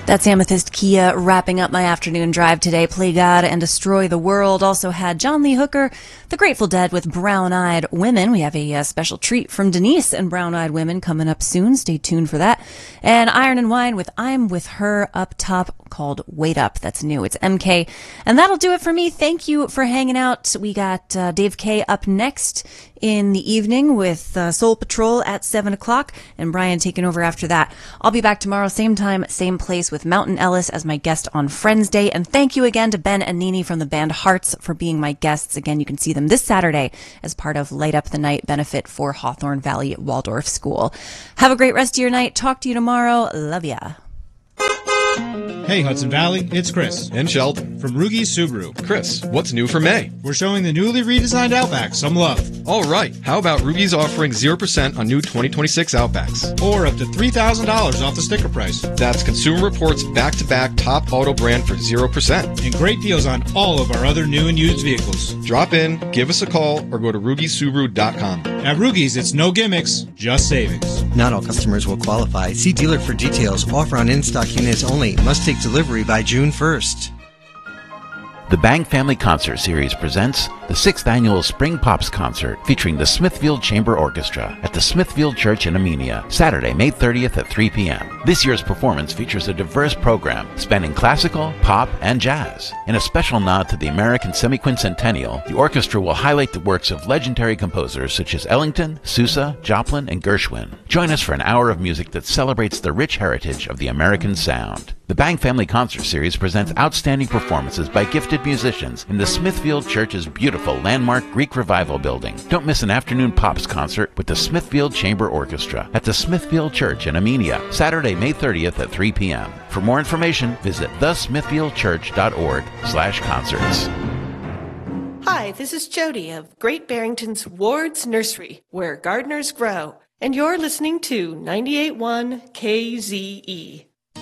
That's Amethyst Kia wrapping up my afternoon drive today. Play God and Destroy the World. Also had John Lee Hooker, The Grateful Dead with Brown Eyed Women. We have a special treat from Denise and Brown Eyed Women coming up soon. Stay tuned for that. And Iron and Wine with I'm With Her up top called Wait Up. That's new. It's MK. And that'll do it for me. Thank you for hanging out. We got Dave K up next in the evening with Soul Patrol at 7 o'clock and Brian taking over after that. I'll be back tomorrow, same time, same place with Mountain Ellis as my guest on Friends Day. And thank you again to Ben and Nini from the band Hearts for being my guests. Again, you can see them this Saturday as part of Light Up the Night benefit for Hawthorne Valley Waldorf School. Have a great rest of your night. Talk to you tomorrow. Love ya. Hey Hudson Valley, it's Chris. And Sheldon. From Rugi Subaru. Chris, what's new for May? We're showing the newly redesigned Outback some love. All right, how about Rugi's offering 0% on new 2026 Outbacks? Or up to $3,000 off the sticker price. That's Consumer Reports back-to-back top auto brand for 0%. And great deals on all of our other new and used vehicles. Drop in, give us a call, or go to RugiSubaru.com. At Rugi's, it's no gimmicks, just savings. Not all customers will qualify. See dealer for details. Offer on in-stock units only. Must take delivery by June 1st. The Bang Family Concert Series presents the 6th Annual Spring Pops Concert featuring the Smithfield Chamber Orchestra at the Smithfield Church in Amenia, Saturday, May 30th at 3 p.m. This year's performance features a diverse program spanning classical, pop, and jazz. In a special nod to the American semi-quincentennial, the orchestra will highlight the works of legendary composers such as Ellington, Sousa, Joplin, and Gershwin. Join us for an hour of music that celebrates the rich heritage of the American sound. The Bang Family Concert Series presents outstanding performances by gifted musicians in the Smithfield Church's beautiful landmark Greek Revival building. Don't miss an afternoon pops concert with the Smithfield Chamber Orchestra at the Smithfield Church in Amenia, Saturday, May 30th at 3 p.m. For more information, visit thesmithfieldchurch.org/concerts. Hi, this is Jody of Great Barrington's Ward's Nursery, where gardeners grow, and you're listening to 98.1 KZE.